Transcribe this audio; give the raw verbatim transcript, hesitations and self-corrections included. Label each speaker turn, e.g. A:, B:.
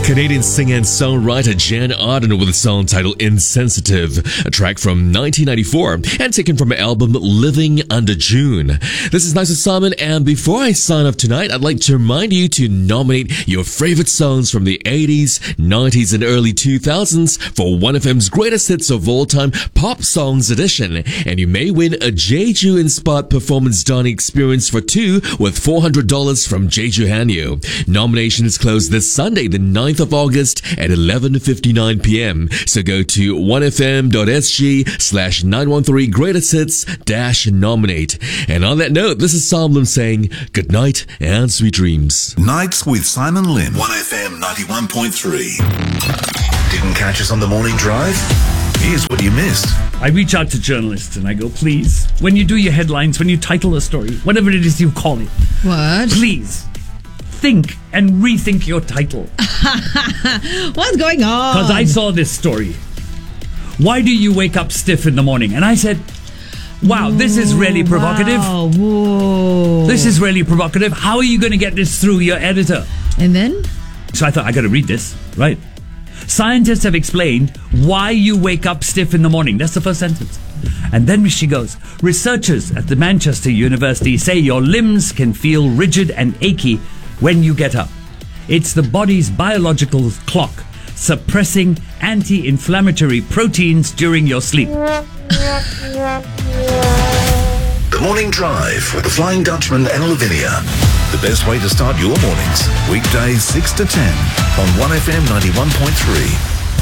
A: Canadian singer and songwriter Jan Arden with a song titled Insensitive, a track from nineteen ninety-four and taken from her album Living Under June. This is Nice with Simon, and before I sign off tonight, I'd like to remind you to nominate your favorite songs from the eighties, nineties, and early two thousands for one F M's Greatest Hits of All Time Pop Songs Edition, and you may win a Jeju-inspired performance dining experience for two with four hundred dollars from Jeju Hanyu. Nominations close this Sunday, the ninth of August at eleven fifty-nine p.m. So go to one f m dot s g slash nine one three greatest hits dash nominate. And on that note, this is Sam Lim saying good night and sweet dreams.
B: Nights with Simon Lim. one F M ninety-one point three. Didn't catch us on the morning drive? Here's what you missed.
C: I reach out to journalists and I go, please, when you do your headlines, when you title a story, whatever it is you call it,
D: What?
C: please think and rethink your title.
D: What's going on?
C: Because I saw this story. Why do you wake up stiff in the morning? And I said, wow, this is really provocative.
D: Wow, whoa.
C: This is really provocative. How are you going to get this through your editor?
D: And then?
C: So I thought, I got to read this, right? Scientists have explained why you wake up stiff in the morning. That's the first sentence. And then she goes, researchers at the Manchester University say your limbs can feel rigid and achy when you get up. It's the body's biological clock suppressing anti-inflammatory proteins during your sleep.
B: The Morning Drive with the Flying Dutchman and Lavinia. The best way to start your mornings. Weekdays six to ten on one F M ninety-one point three.